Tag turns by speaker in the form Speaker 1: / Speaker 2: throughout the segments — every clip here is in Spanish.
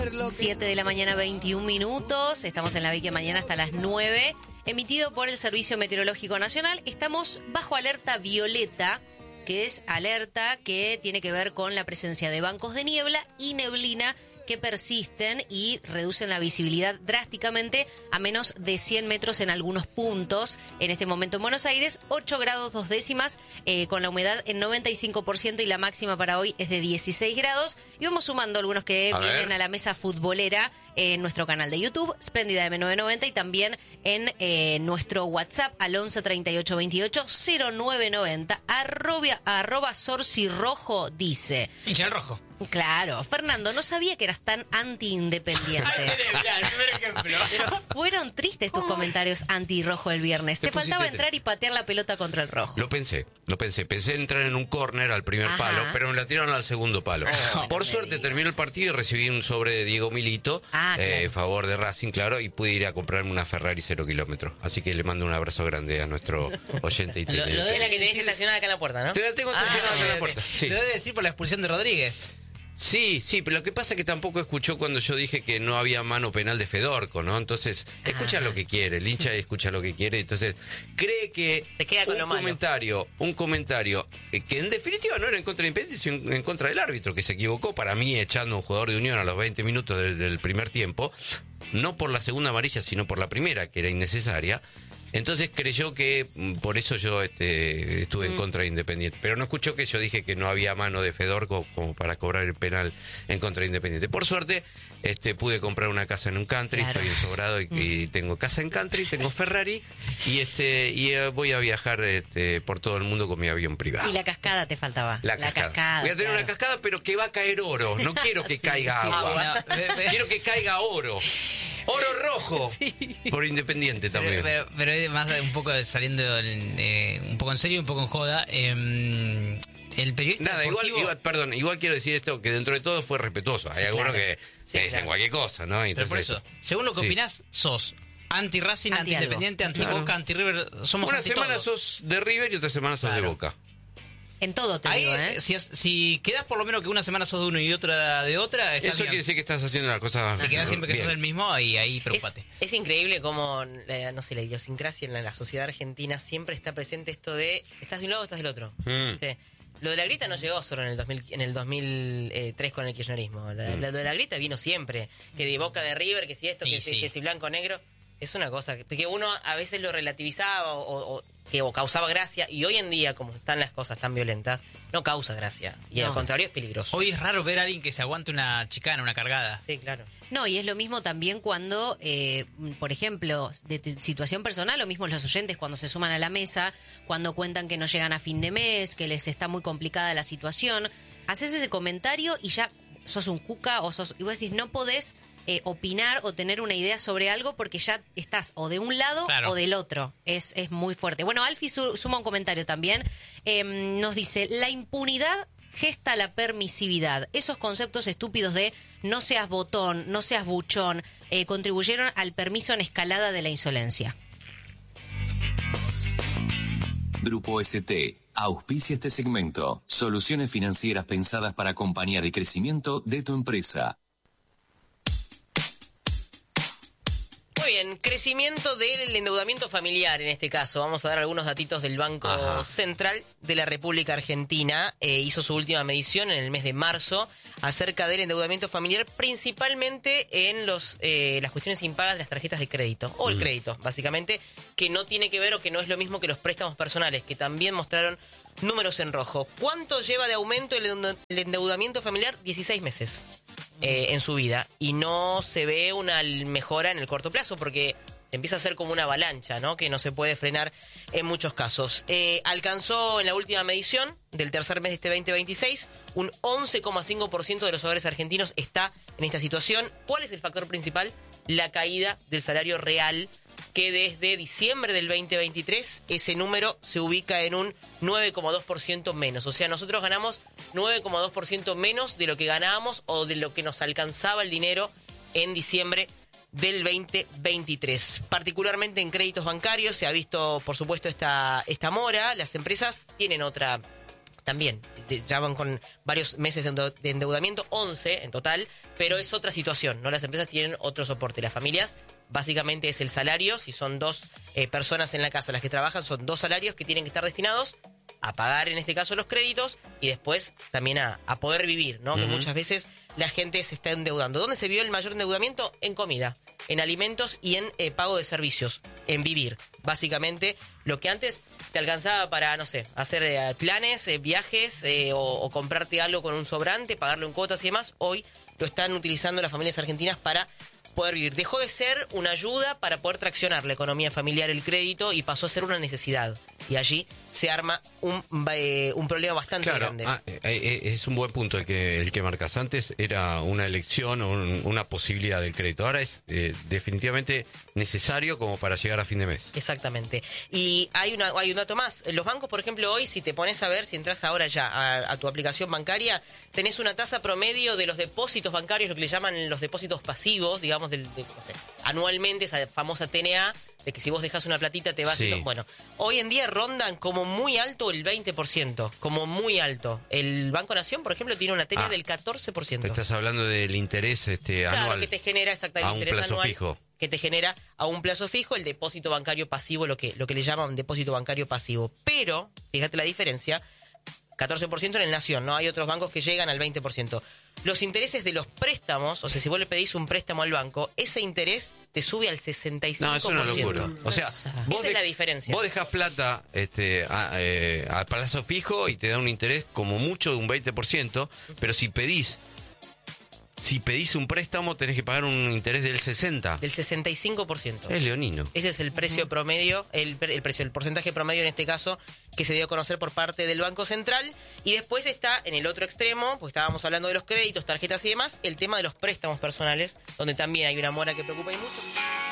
Speaker 1: 7 de la mañana, 21 minutos. Estamos en La Vicky Mañana hasta las 9. Emitido por el Servicio Meteorológico Nacional. Estamos bajo alerta violeta, que es alerta que tiene que ver con la presencia de bancos de niebla y neblina que persisten y reducen la visibilidad drásticamente a menos de 100 metros en algunos puntos. En este momento en Buenos Aires, 8 grados 2 décimas, con la humedad en 95% y la máxima para hoy es de 16 grados. Y vamos sumando algunos que vienen a la mesa futbolera en nuestro canal de YouTube, Splendida M990, y también en nuestro WhatsApp al 11 38 28 0990. Arroba Sorcirrojo dice...
Speaker 2: Hincha del rojo.
Speaker 1: Claro, Fernando, no sabía que eras tan anti-independiente. Fueron tristes tus comentarios anti-rojo el viernes. Te faltaba entrar y patear la pelota contra el rojo.
Speaker 3: Lo pensé. Pensé en entrar en un córner al primer palo, pero me la tiraron al segundo palo. Por suerte terminó el partido y recibí un sobre de Diego Milito, en favor de Racing, claro, y pude ir a comprarme una Ferrari 0 kilómetros. Así que le mando un abrazo grande a nuestro oyente.
Speaker 4: Lo de la que tenés estacionada acá en la puerta, ¿no?
Speaker 3: Te la tengo estacionada acá en la puerta. Sí.
Speaker 2: Te debe decir por la expulsión de Rodríguez.
Speaker 3: Sí, pero lo que pasa es que tampoco escuchó cuando yo dije que no había mano penal de Fedorco, ¿no? Entonces, escucha lo que quiere, el hincha escucha lo que quiere, entonces cree que un comentario que en definitiva no era en contra de Independiente, sino en contra del árbitro, que se equivocó para mí echando a un jugador de Unión a los 20 minutos del primer tiempo, no por la segunda amarilla, sino por la primera, que era innecesaria. Entonces creyó que por eso yo estuve en contra de Independiente. Pero no escuchó que yo dije que no había mano de Fedorco como para cobrar el penal en contra de Independiente. Por suerte, pude comprar una casa en un country, estoy ensobrado y tengo casa en country, tengo Ferrari y voy a viajar por todo el mundo con mi avión privado.
Speaker 1: Y la cascada te faltaba.
Speaker 3: La cascada. Voy a tener una cascada, pero que va a caer oro. No quiero que caiga agua. Quiero que caiga oro. Oro rojo. Por Independiente también.
Speaker 2: Pero más un poco saliendo un poco en serio y un poco en joda. El periodista
Speaker 3: Nada,
Speaker 2: deportivo...
Speaker 3: igual quiero decir esto, que dentro de todo fue respetuoso. Hay algunos que dicen cualquier cosa, ¿no? Entonces,
Speaker 2: pero por eso, según lo que opinás, sos anti-Racing, anti-Independiente, anti-Boca, anti-River. Somos
Speaker 3: una
Speaker 2: anti
Speaker 3: semana
Speaker 2: todo.
Speaker 3: Sos de River y otra semana sos de Boca.
Speaker 1: En todo te digo, ¿eh?
Speaker 2: Si quedás por lo menos que una semana sos de uno y otra de otra...
Speaker 3: Eso quiere decir que estás haciendo las cosas
Speaker 2: Si quedás siempre que
Speaker 3: bien.
Speaker 2: sos del mismo, ahí preocupate.
Speaker 4: Es increíble cómo, no sé, la idiosincrasia en la sociedad argentina siempre está presente esto de estás de un lado o estás del otro. Sí. Lo de la grieta no llegó solo en el 2003 con el kirchnerismo. Lo de la grieta vino siempre. Que de Boca, de River, que si esto, que si blanco o negro. Es una cosa que uno a veces lo relativizaba o causaba gracia, y hoy en día, como están las cosas tan violentas, no causa gracia, y al contrario es peligroso.
Speaker 2: Hoy es raro ver a alguien que se aguante una chicana, una cargada.
Speaker 4: Sí, claro.
Speaker 1: No, y es lo mismo también cuando, por ejemplo, de situación personal, lo mismo los oyentes cuando se suman a la mesa, cuando cuentan que no llegan a fin de mes, que les está muy complicada la situación, haces ese comentario y ya sos un cuca, y vos decís, no podés opinar o tener una idea sobre algo porque ya estás o de un lado o del otro. Es muy fuerte. Bueno, Alfie suma un comentario también. Nos dice, la impunidad gesta la permisividad. Esos conceptos estúpidos de no seas botón, no seas buchón, contribuyeron al permiso en escalada de la insolencia.
Speaker 5: Grupo ST auspicia este segmento. Soluciones financieras pensadas para acompañar el crecimiento de tu empresa.
Speaker 4: Muy bien, crecimiento del endeudamiento familiar en este caso. Vamos a dar algunos datitos del Banco Central de la República Argentina. Hizo su última medición en el mes de marzo acerca del endeudamiento familiar, principalmente en las cuestiones impagas de las tarjetas de crédito, o el crédito, básicamente, que no tiene que ver o que no es lo mismo que los préstamos personales, que también mostraron números en rojo. ¿Cuánto lleva de aumento el endeudamiento familiar? 16 meses. En su vida, y no se ve una mejora en el corto plazo porque se empieza a hacer como una avalancha, ¿no? Que no se puede frenar en muchos casos. Alcanzó en la última medición del tercer mes de este 2026 un 11,5% de los hogares argentinos está en esta situación. ¿Cuál es el factor principal? La caída del salario real, que desde diciembre del 2023 ese número se ubica en un 9,2% menos. O sea, nosotros ganamos 9,2% menos de lo que ganábamos o de lo que nos alcanzaba el dinero en diciembre del 2023. Particularmente en créditos bancarios se ha visto, por supuesto, esta mora. Las empresas tienen otra también, ya van con varios meses de endeudamiento, 11 en total, pero es otra situación, ¿no? Las empresas tienen otro soporte. Las familias, básicamente es el salario. Si son 2 personas en la casa las que trabajan, son 2 salarios que tienen que estar destinados a pagar, en este caso, los créditos y después también a poder vivir, ¿no? Que muchas veces la gente se está endeudando. ¿Dónde se vio el mayor endeudamiento? En comida, en alimentos y en pago de servicios, en vivir. Básicamente, lo que antes te alcanzaba para, no sé, hacer planes, viajes o comprarte algo con un sobrante, pagarlo en cuotas y demás, hoy lo están utilizando las familias argentinas para poder vivir. Dejó de ser una ayuda para poder traccionar la economía familiar, el crédito, y pasó a ser una necesidad. Y allí se arma un problema bastante grande.
Speaker 3: Es un buen punto el que marcas. Antes era una elección o una posibilidad del crédito. Ahora es definitivamente necesario como para llegar a fin de mes.
Speaker 4: Exactamente. Y hay un dato más. Los bancos, por ejemplo, hoy, si te pones a ver, si entras ahora ya a tu aplicación bancaria, tenés una tasa promedio de los depósitos bancarios, lo que le llaman los depósitos pasivos, digamos, no sé, anualmente, esa famosa TNA, de que si vos dejas una platita te vas...
Speaker 3: Sí.
Speaker 4: Bueno, hoy en día rondan como muy alto el 20%, como muy alto. El Banco Nación, por ejemplo, tiene una TNA del 14%.
Speaker 3: Estás hablando del interés anual.
Speaker 4: Claro, que te genera exactamente el interés anual.
Speaker 3: Fijo.
Speaker 4: Que te genera a un plazo fijo el depósito bancario pasivo, lo que le llaman depósito bancario pasivo. Pero, fíjate la diferencia, 14% en el Nación, ¿no? Hay otros bancos que llegan al 20%. Los intereses de los préstamos, o sea, si vos le pedís un préstamo al banco, ese interés te sube al 65%.
Speaker 3: No, es una locura. O sea,
Speaker 4: esa es la diferencia.
Speaker 3: Vos dejás plata a plazo fijo y te da un interés como mucho de un 20%, pero si pedís un préstamo tenés que pagar un interés del 60%.
Speaker 4: Del 65%.
Speaker 3: Es leonino.
Speaker 4: Ese es el precio promedio, el porcentaje promedio en este caso, que se dio a conocer por parte del Banco Central. Y después está en el otro extremo, pues estábamos hablando de los créditos, tarjetas y demás, el tema de los préstamos personales, donde también hay una mora que preocupa y mucho.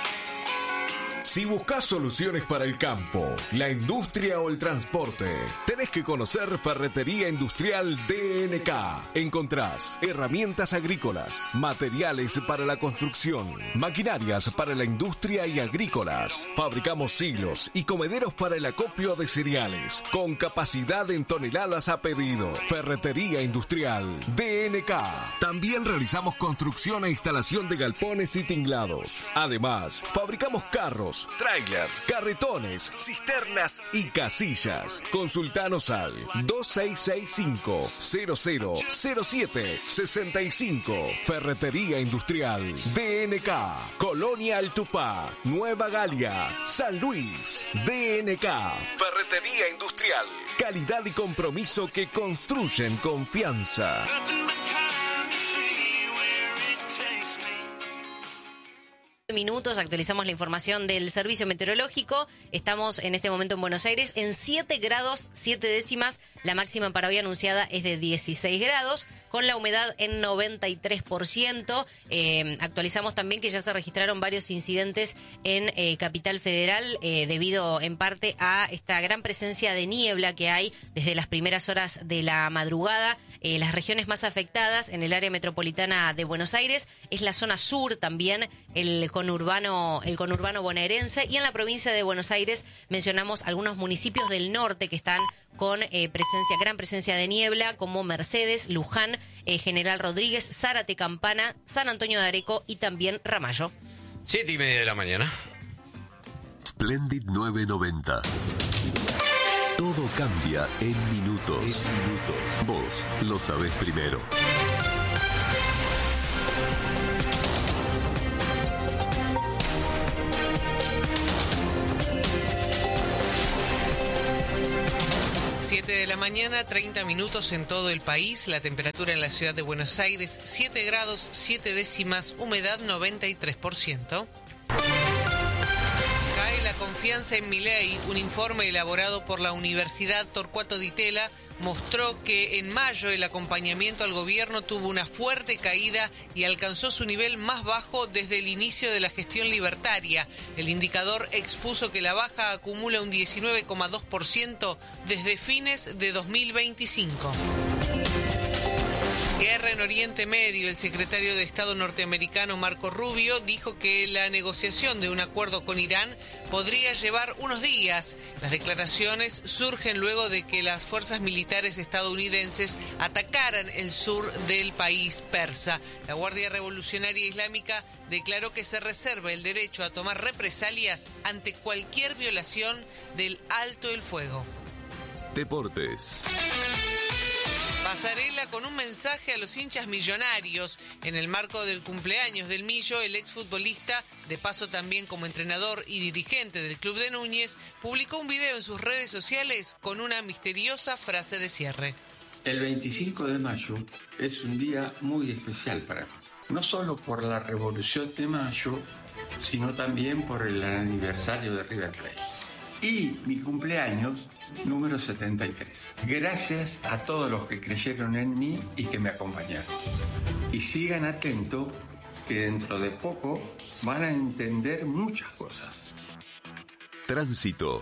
Speaker 6: Si buscas soluciones para el campo, la industria o el transporte, tenés que conocer Ferretería Industrial DNK. Encontrás herramientas agrícolas, materiales para la construcción, maquinarias para la industria y agrícolas. Fabricamos silos y comederos para el acopio de cereales, con capacidad en toneladas a pedido. Ferretería Industrial DNK. También realizamos construcción e instalación de galpones y tinglados. Además, fabricamos carros, trailers, carretones, cisternas y casillas. Consultanos al 2665-000765. Ferretería Industrial DNK. Colonia Altupá, Nueva Galia, San Luis. DNK. Ferretería Industrial. Calidad y compromiso que construyen confianza.
Speaker 1: Minutos, actualizamos la información del servicio meteorológico. Estamos en este momento en Buenos Aires en 7 grados 7 décimas. La máxima para hoy anunciada es de 16 grados, con la humedad en 93%. Actualizamos también que ya se registraron varios incidentes en Capital Federal debido en parte a esta gran presencia de niebla que hay desde las primeras horas de la madrugada. Las regiones más afectadas en el área metropolitana de Buenos Aires es la zona sur, también el conurbano bonaerense, y en la provincia de Buenos Aires mencionamos algunos municipios del norte que están con gran presencia de niebla, como Mercedes, Luján, General Rodríguez, Zárate, Campana, San Antonio de Areco y también Ramallo.
Speaker 3: 7:30 de la mañana.
Speaker 5: Splendid 990. Todo cambia en minutos. Vos lo sabés primero.
Speaker 7: De la mañana, 30 minutos en todo el país. La temperatura en la ciudad de Buenos Aires, 7 grados 7 décimas, humedad 93%. Cae la confianza en Milei. Un informe elaborado por la Universidad Torcuato Di Tella mostró que en mayo el acompañamiento al gobierno tuvo una fuerte caída y alcanzó su nivel más bajo desde el inicio de la gestión libertaria. El indicador expuso que la baja acumula un 19,2% desde fines de 2025. Guerra en Oriente Medio. El secretario de Estado norteamericano Marco Rubio dijo que la negociación de un acuerdo con Irán podría llevar unos días. Las declaraciones surgen luego de que las fuerzas militares estadounidenses atacaran el sur del país persa. La Guardia Revolucionaria Islámica declaró que se reserva el derecho a tomar represalias ante cualquier violación del alto el fuego.
Speaker 6: Deportes.
Speaker 7: Pasarela con un mensaje a los hinchas millonarios. En el marco del cumpleaños del Millo, el exfutbolista, de paso también como entrenador y dirigente del club de Núñez, publicó un video en sus redes sociales con una misteriosa frase de cierre.
Speaker 8: El 25 de mayo es un día muy especial para mí. No solo por la Revolución de Mayo, sino también por el aniversario de River Plate. Y mi cumpleaños número 73. Gracias a todos los que creyeron en mí y que me acompañaron. Y sigan atentos que dentro de poco van a entender muchas cosas.
Speaker 6: Tránsito.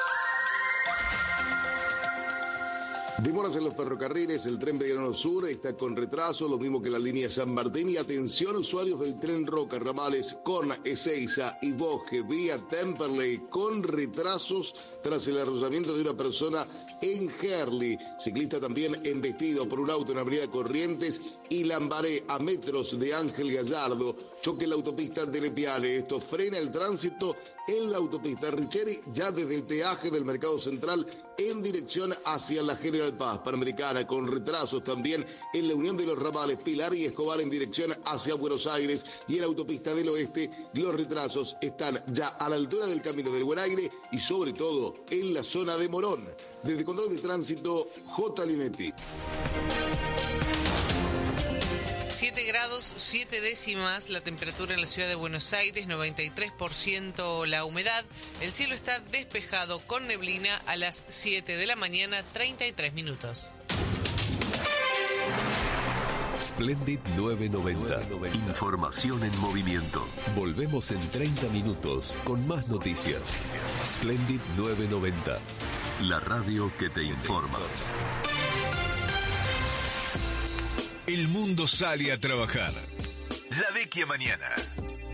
Speaker 9: Demoras en los ferrocarriles, el tren Belgrano Sur está con retraso, lo mismo que la línea San Martín. Y atención, usuarios del tren Roca, ramales con Ezeiza y Bosque, vía Temperley, con retrasos tras el arrollamiento de una persona en Herli. Ciclista también embestido por un auto en Avenida Corrientes y Lambaré, a metros de Ángel Gallardo. Choque en la autopista de Lepiane. Esto frena el tránsito en la autopista Richeri, ya desde el peaje del Mercado Central en dirección hacia la General Paz. Panamericana con retrasos también en la unión de los ramales Pilar y Escobar en dirección hacia Buenos Aires, y en la autopista del Oeste los retrasos están ya a la altura del Camino del Buen Aire y sobre todo en la zona de Morón. Desde Control de Tránsito, J. Linetti.
Speaker 7: 7 grados 7 décimas la temperatura en la ciudad de Buenos Aires, 93% la humedad. El cielo está despejado con neblina a las 7 de la mañana, 33 minutos.
Speaker 6: Splendid 990. Información en movimiento. Volvemos en 30 minutos con más noticias. Splendid 990. La radio que te informa. El mundo sale a trabajar. La Vecchia Mañana.